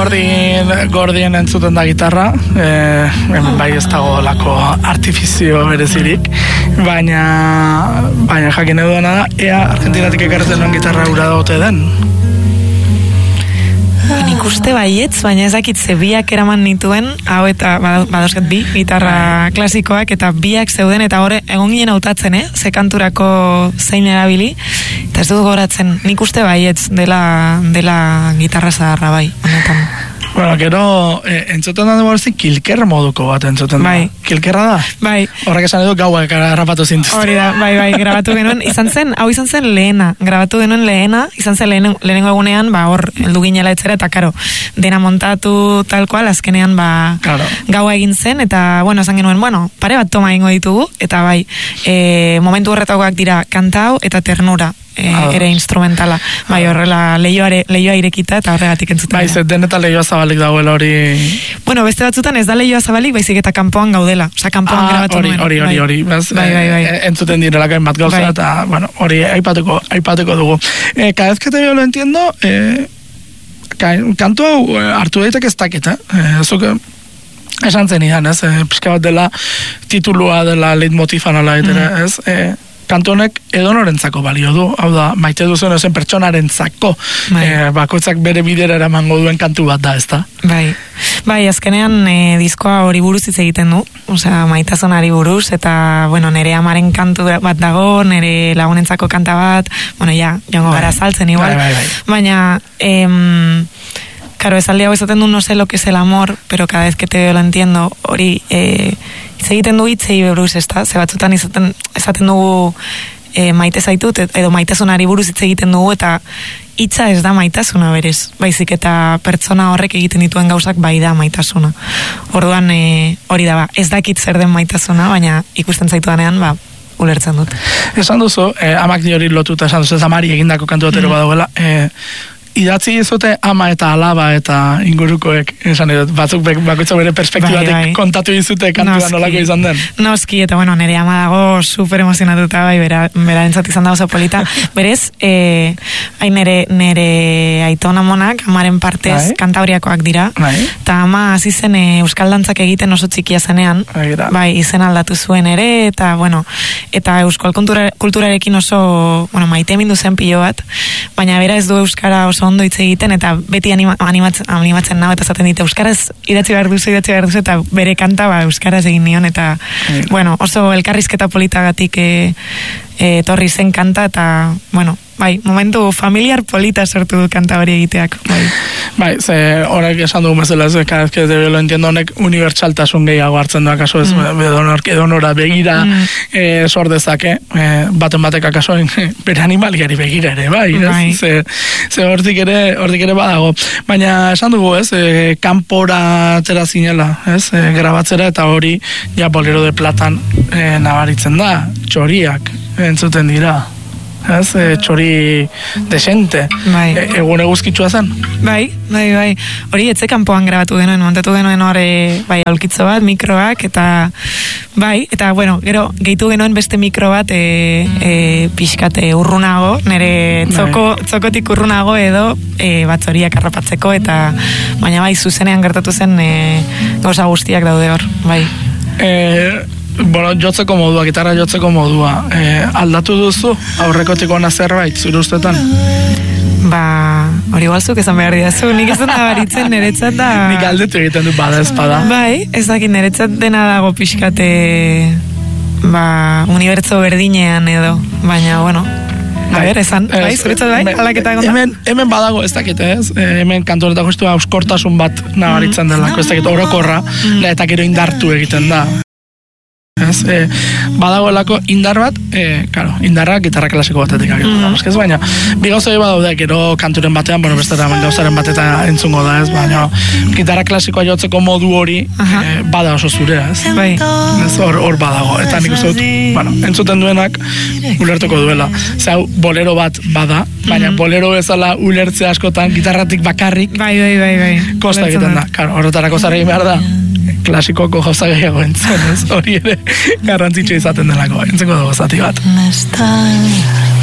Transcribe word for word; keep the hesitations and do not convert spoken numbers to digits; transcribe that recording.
gordin, gordien entzuten da gitarra, e, hemen bai ez dago lako artifizio berezirik, baina, baina jakin eduena da, ea Argentinatik ekartzen duen gitarra ura dagote den. Nik uste baietz, baina ezakit ze biak eraman nituen, hau eta badosket bi, gitarra klasikoak, eta biak zeuden, eta hor egon ginen hautatzen, eh? Ze kanturako zein erabili, eta ez dut goratzen, nik uste baietz dela, dela gitarra zaharra bai, honetan. Bueno, gero, eh, entzuten da dugu kilker moduko bat entzuten da. Bai. Kilkerra da? Bai. Horrek esan edo gauak harrapatu zintuzte. Hori da, bai, bai, grabatu genuen, izan zen, hau izan zen lehena, grabatu genuen lehena, izan zen lehen, lehenengo egunean, ba, hor, heldu ginela etzera, eta karo, dena montatu tal cual, azkenean, ba, claro. Gaua egin zen, eta, bueno, esan genuen, bueno, pare bat toma ingo ditugu, eta bai, e, momentu horretagoak dira kantau eta ternura. E, ere instrumentala, bai horrela leioare, leioa irekita eta horregatik entzuten. Bai, zeten eta leioa zabalik dagoela hori... Bueno, beste batzutan ez da leioa zabalik, baizik eta kanpoan gaudela, oza, kanpoan ah, grabatu hori, nuen. Hori, hori, hori, bai, bai, bai, bai. E, entzuten direlako bat gauza, bai. Eta, bueno, hori aipatuko, aipatuko dugu. E, cada vez que te veo lo entiendo, e, kantu hau hartu daitek ez dakit, eh? E, zuk, esan zen idan, ez? E, pixka bat dela, titulua dela leitmotifan ala, mm. ez? E, kantu honek edonorentzako balio du, hau da, maite duzen ezen pertsonarentzako, bai. E, bakoitzak bere bidera eramango duen kantu bat da, ez da? Bai, bai, azkenean e, diskoa hori buruz hitz egiten du, osea, maitasunari buruz, eta, bueno, nere amaren kantu bat dago, nere lagunentzako kanta bat, bueno, ja, joango gara saltzen igual, bai, bai, bai. Baina, em, claro, esaldi hau esaten du no sé lo que es el amor, pero cada vez que te veo lo entiendo, hori, eh, hitz egiten du hitzei buruz, ezta? Ze batzutan izaten, esaten dugu e, maite zaitut, edo maitasunari buruz hitz egiten dugu, eta hitza ez da maitasuna berez, baizik eta pertsona horrek egiten dituen gauzak bai da maitasuna. Orduan e, hori da, ba, ez dakit zer den maitasuna, baina ikusten zaitudanean, ba, ulertzen dut. Esan duzu, eh, amak di hori lotuta, esan duzu, ez amari egindako kantu batero mm. badagoela, eh, idatzi izute ama eta alaba eta ingurukoek, esan edut, batzuk bakoitza bere perspektibatik bai, bai. Kontatu izute kantua nolako izan den. Noski, eta bueno, nire ama dago super emozionatuta, bai, bera, bera entzat izan da oso polita. Berez, eh, hain nire, nire aitona monak, amaren partez bai. Kantabriakoak dira, bai. Eta ama hasi zen e, euskal dantzak egiten oso txikia zenean, bai, bai, izen aldatu zuen ere, eta bueno, eta euskal kultura, kulturarekin oso, bueno, maite mindu zen pilo bat, baina bera ez du euskara oso ondo hitz egiten, eta beti anima, animatzen, animatzen nau, eta zaten dit, euskaraz idatzi behar duzu, idatzi behar duzu, eta bere kanta ba, euskaraz egin nion, eta mm. bueno, oso elkarrizketa politagatik e, e, torri zen kanta, eta bueno, bai, momentu familiar polita sortu du kanta hori egiteak. Bai, bai ze horrek esan dugu bezala, ez cada vez que te lo entiendo, honek unibertsaltasun gehiago hartzen du, akaso ez, mm. edonork edonora begira mm. e, sor dezake, e, baten batek akaso bere animaliari begira ere, bai, bai. Ez? Ze, ze hortik ere, hortik ere badago. Baina esan dugu, ez, e, kanpora atera zinela, ez, e, grabatzera, eta hori, ja, Bolero de Platan e, nabaritzen da, txoriak entzuten dira. Ez, e, txori desente. Bai. E, egun eguzkitsua zen? Bai, bai, bai. Hori etxe kanpoan grabatu genuen, montatu genuen hori, bai, aulkitzo bat, mikroak, eta bai, eta bueno, gero, gehitu genuen beste mikro bat, e, e, pixkate urrunago, nire txoko, bai. Txokotik urrunago edo, e, batzoriak arrapatzeko, eta baina bai, zuzenean gertatu zen e, gauza guztiak daude hor, bai. E, bueno, jotzeko modua, gitarra jotzeko modua, e, aldatu duzu aurrekotik ona zerbait, zure ustetan? Ba, hori balzuk esan behar didazu, nik ez dut nabaritzen niretzat da... Nik aldetu egiten du bada espada. Bai, ez dakit niretzat dena dago pixkate, ba, unibertso berdinean edo, baina, bueno... A ber, esan, bai, zuretzat bai, alaketa egon da? Hemen, hemen badago, ez dakit, ez? Hemen kantoretak justu auskortasun bat nabaritzen delako, ez dakit, orokorra, mm. eta gero indartu egiten da. Ez, e, badagoelako indar bat, e, claro, indarra gitarra klasiko batetik agertu da, ez, baina bi gauza badaude, gero kanturen batean, bueno, beste gauzaren batetan entzungo da, ez, baina gitarra klasikoa jotzeko modu hori e, bada oso zurea, ez, bai. Ez, hor, hor badago, eta nik uste dut, bueno, entzuten duenak ulertuko duela, zau, bolero bat bada, baina mm-hmm. bolero bezala ulertze askotan gitarratik bakarrik, bai, bai, bai, bai. Kosta egiten da, claro, horretarako zara egin behar da, klasikoko gauza gehiago entzun, ez, hori ere garrantzitsua izaten delako, entzengo dugu zati bat.